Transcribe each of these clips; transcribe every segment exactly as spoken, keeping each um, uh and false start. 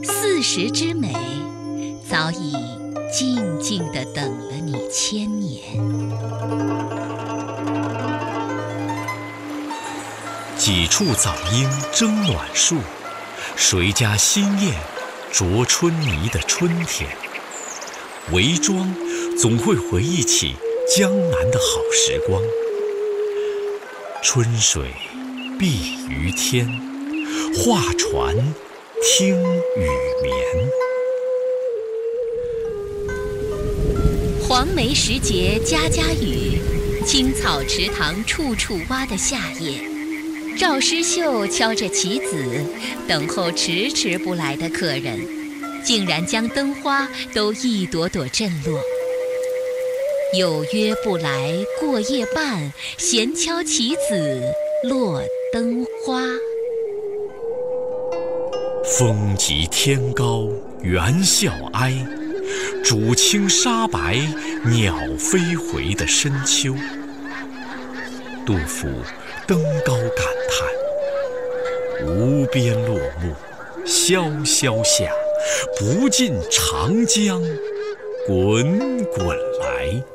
四时之美，早已静静地等了你千年。 几处早莺争暖树，谁家新燕啄春泥的春天。韦庄总会回忆起江南的好时光。春水碧于天，画船听雨眠。 黄梅时节家家雨，青草池塘处处蛙的夏夜，赵诗绣敲着棋子，等候迟迟不来的客人，竟然将灯花都一朵朵震落。有约不来过夜半，闲敲棋子落灯花。 风急天高猿啸哀，渚清沙白鸟飞回的深秋。杜甫登高感叹：无边落木萧萧下，不尽长江滚滚来。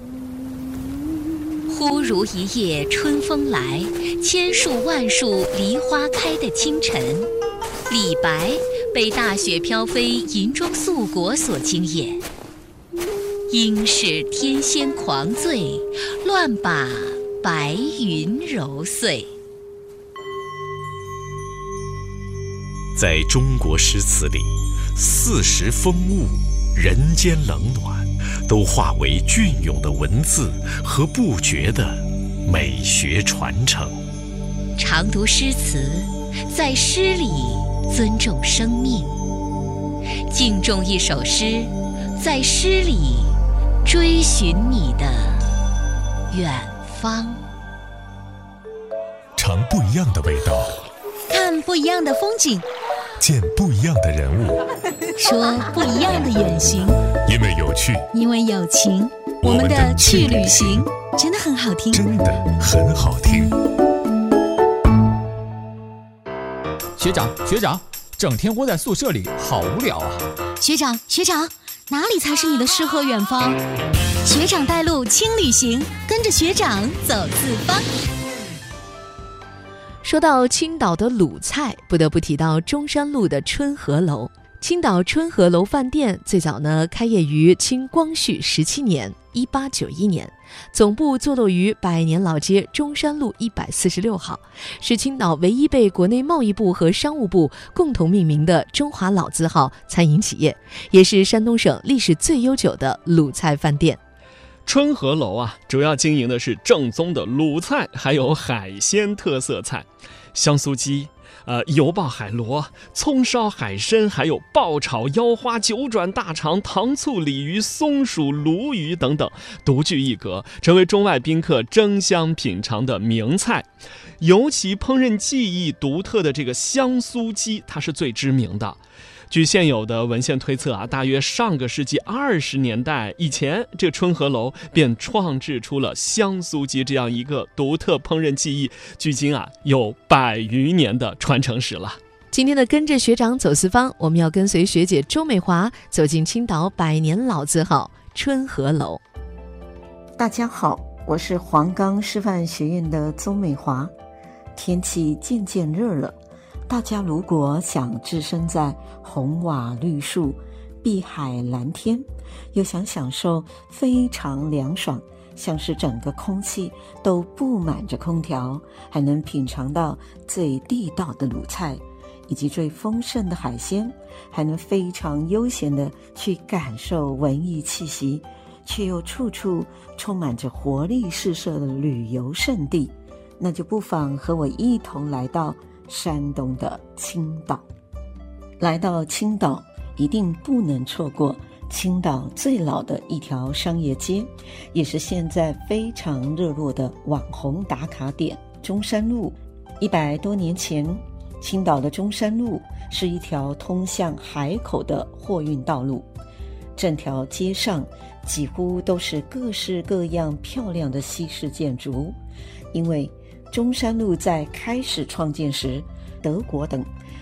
忽如一夜春风来，千树万树梨花开的清晨，李白被大雪飘飞银装素裹所惊艳。应是天仙狂醉，乱把白云揉碎。 在中国诗词里，四时风物、人间冷暖，都化为隽永的文字和不绝的美学传承。 常读诗词，在诗里尊重生命；敬重一首诗，在诗里追寻你的远方。 尝不一样的味道， 看不一样的风景， 见不一样的人物， 说不一样的远行。 因为有趣， 因为有情，我们的去旅行真的很好听， 真的很好听。 学长，学长，整天窝在宿舍里，好无聊啊！ 学长，学长，哪里才是你的诗和远方？学长带路轻旅行，跟着学长走四方。 说到青岛的鲁菜，不得不提到中山路的春和楼。青岛春和楼饭店最早呢开业于清光绪十七年一八九一年，总部坐落于百年老街中山路一百四十六号，是青岛唯一被国内贸易部和商务部共同命名的中华老字号餐饮企业，也是山东省历史最悠久的鲁菜饭店。 春和楼啊，主要经营的是正宗的鲁菜，还有海鲜特色菜，香酥鸡、呃油爆海螺、葱烧海参，还有爆炒腰花、九转大肠、糖醋鲤鱼、松鼠、鲈鱼等等，独具一格，成为中外宾客争相品尝的名菜。尤其烹饪技艺独特的这个香酥鸡，它是最知名的。据现有的文献推测啊，大约上个世纪二十年代以前，这春和楼便创制出了香酥鸡这样一个独特烹饪技艺，距今啊有百余年的传承史了。 今天的跟着学长走四方，我们要跟随学姐周美华走进青岛百年老字号春和楼。 大家好，我是黄冈师范学院的邹美华。天气渐渐热了，大家如果想置身在红瓦绿树、碧海蓝天，又想享受非常凉爽，像是整个空气都布满着空调，还能品尝到最地道的鲁菜以及最丰盛的海鲜，还能非常悠闲地去感受文艺气息，却又处处充满着活力四射的旅游胜地，那就不妨和我一同来到山东的青岛。来到青岛，一定不能错过青岛最老的一条商业街，也是现在非常热络的网红打卡点——中山路。一百多年前，青岛的中山路是一条通向海口的货运道路，整条街上几乎都是各式各样漂亮的西式建筑。因为中山路在开始创建时，德国等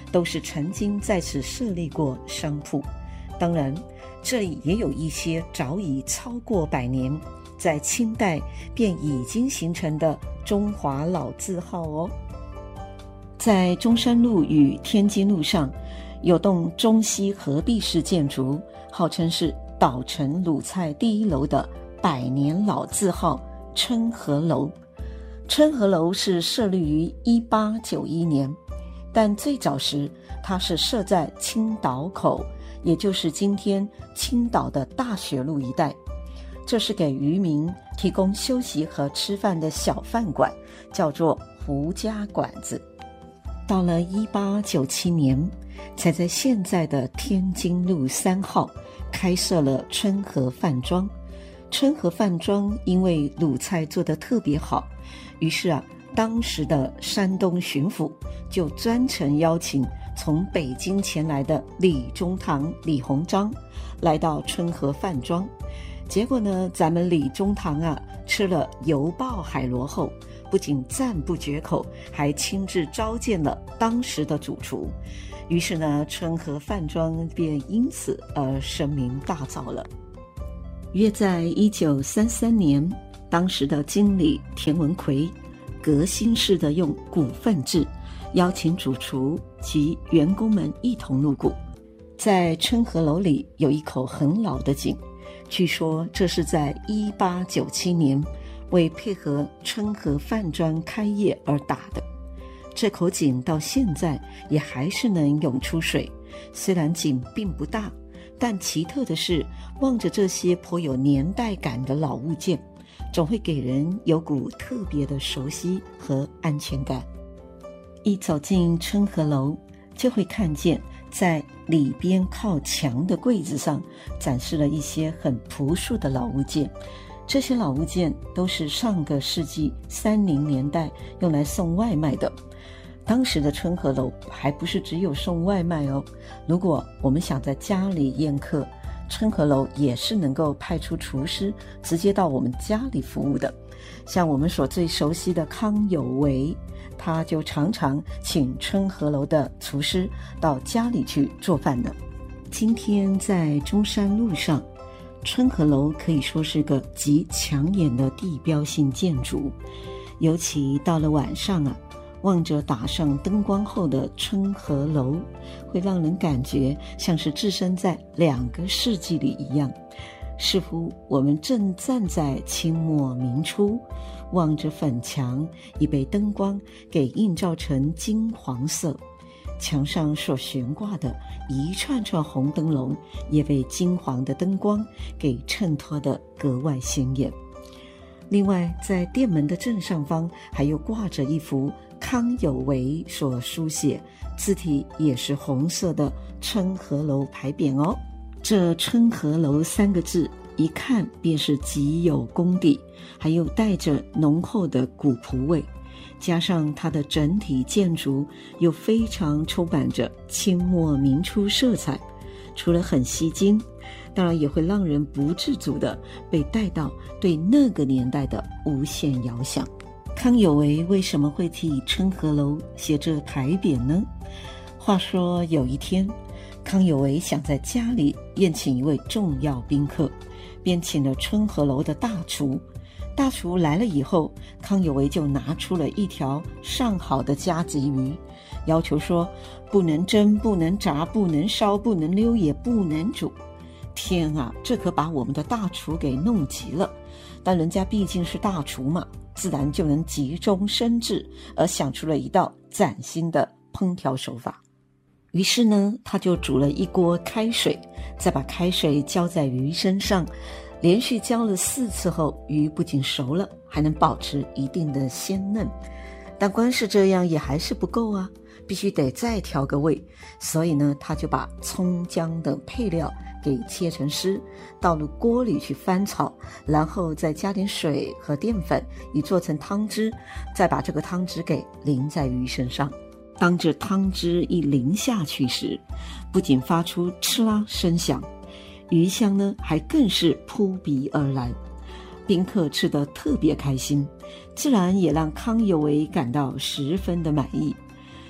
都是曾经在此设立过商铺。当然，这里也有一些早已超过百年，在清代便已经形成的中华老字号哦。在中山路与天津路上，有栋中西合璧式建筑，号称是岛城鲁菜第一楼的百年老字号春和楼。春和楼是设立于一八九一年，但最早时它是设在青岛口，也就是今天青岛的大学路一带。这是给渔民提供休息和吃饭的小饭馆，叫做胡家馆子。到了一八九七年，才在现在的天津路三号开设了春和饭庄。春和饭庄因为鲁菜做得特别好，于是啊，当时的山东巡抚就专程邀请从北京前来的李中堂、李鸿章来到春和饭庄。结果呢，咱们李中堂啊吃了油爆海螺后，不仅赞不绝口，还亲自召见了当时的主厨。于是呢，春和饭庄便因此而声名大噪了。约在一九三三年，当时的经理田文奎革新式的用股份制邀请主厨及员工们一同入股。在春和楼里有一口很老的井，据说这是在一八九七年为配合春和饭庄开业而打的。这口井到现在也还是能涌出水，虽然井并不大，但奇特的是，望着这些颇有年代感的老物件，总会给人有股特别的熟悉和安全感。一走进春和楼，就会看见在里边靠墙的柜子上展示了一些很朴素的老物件。这些老物件都是上个世纪三零年代用来送外卖的。当时的春和楼还不是只有送外卖哦，如果我们想在家里宴客，春和楼也是能够派出厨师直接到我们家里服务的。像我们所最熟悉的康有为，他就常常请春和楼的厨师到家里去做饭的。今天在中山路上，春和楼可以说是个极抢眼的地标性建筑，尤其到了晚上啊，望着打上灯光后的春和楼，会让人感觉像是置身在两个世纪里一样，似乎我们正站在清末明初，望着粉墙已被灯光给映照成金黄色，墙上所悬挂的一串串红灯笼也被金黄的灯光给衬托得格外鲜艳。另外，在店门的正上方还有挂着一幅康有为所书写，字体也是红色的春和楼牌匾哦。这春和楼三个字一看便是极有功底，还有带着浓厚的古朴味，加上它的整体建筑又非常充满着清末明初色彩，除了很吸睛，当然也会让人不自主地被带到对那个年代的无限遥想。康有为为什么会替春和楼写这牌匾呢？话说有一天，康有为想在家里宴请一位重要宾客，便请了春和楼的大厨。大厨来了以后，康有为就拿出了一条上好的加急鱼，要求说不能蒸，不能炸，不能烧，不能溜，也不能煮。天啊，这可把我们的大厨给弄急了，但人家毕竟是大厨嘛，自然就能急中生智，而想出了一道崭新的烹调手法。于是呢，他就煮了一锅开水，再把开水浇在鱼身上，连续浇了四次后，鱼不仅熟了，还能保持一定的鲜嫩。但光是这样也还是不够啊，必须得再调个味。所以呢，他就把葱姜等配料给切成丝，倒入锅里去翻炒，然后再加点水和淀粉，以做成汤汁，再把这个汤汁给淋在鱼身上。当这汤汁一淋下去时，不仅发出哧啦声响，鱼香呢还更是扑鼻而来。宾客吃得特别开心，自然也让康有为感到十分的满意。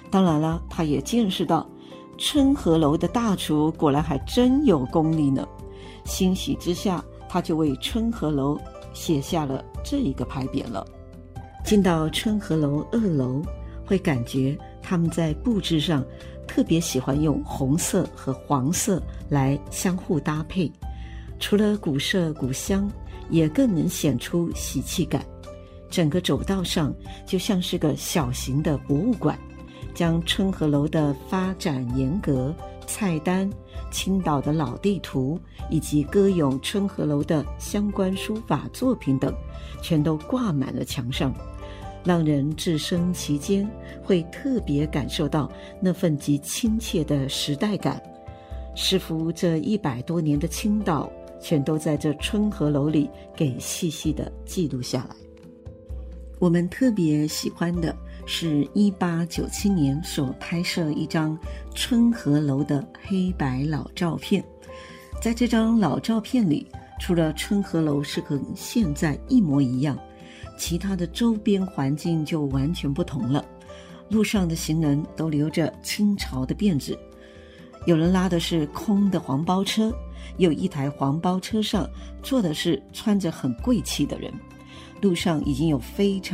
当然了，他也见识到春和楼的大厨果然还真有功力呢。欣喜之下，他就为春和楼写下了这一个牌匾了。进到春和楼二楼，会感觉他们在布置上特别喜欢用红色和黄色来相互搭配，除了古色古香，也更能显出喜气感。整个走道上就像是个小型的博物馆，将春和楼的发展严格、菜单、青岛的老地图以及歌咏春和楼的相关书法作品等，全都挂满了墙上，让人置身其间，会特别感受到那份极亲切的时代感。似乎这一百多年的青岛，全都在这春和楼里给细细的记录下来。我们特别喜欢的是一八九七年所拍摄一张春和楼的黑白老照片。在这张老照片里，除了春和楼是和现在一模一样，其他的周边环境就完全不同了。路上的行人都留着清朝的辫子，有人拉的是空的黄包车，有一台黄包车上坐的是穿着很贵气的人。路上已经有非常